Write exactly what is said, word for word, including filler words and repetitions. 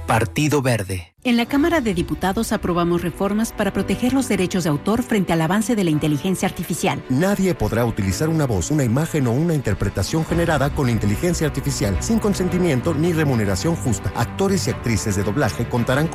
Partido Verde. En la Cámara de Diputados aprobamos reformas para proteger los derechos de autor frente al avance de la inteligencia artificial. Nadie podrá utilizar una voz, una imagen o una interpretación generada con inteligencia artificial sin consentimiento ni remuneración justa. Actores y actrices de doblaje contarán con